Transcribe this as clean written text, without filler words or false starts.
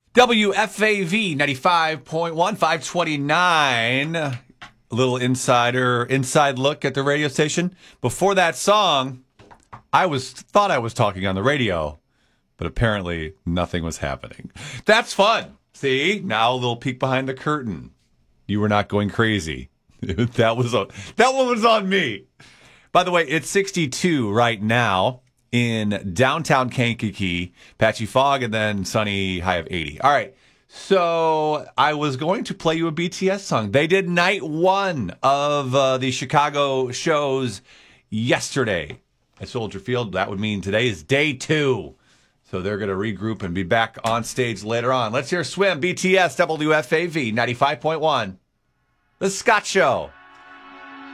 WFAV 95.1, 529. A little inside look at the radio station. Before that song, I thought I was talking on the radio, but apparently nothing was happening. That's fun. See, now a little peek behind the curtain. You were not going crazy. That one was on me. By the way, it's 62 right now in downtown Kankakee, patchy fog, and then sunny, high of 80. All right, so I was going to play you a BTS song. They did night one of the Chicago shows yesterday at Soldier Field. That would mean today is day two. So they're going to regroup and be back on stage later on. Let's hear Swim, BTS, WFAV 95.1. The Scott Show.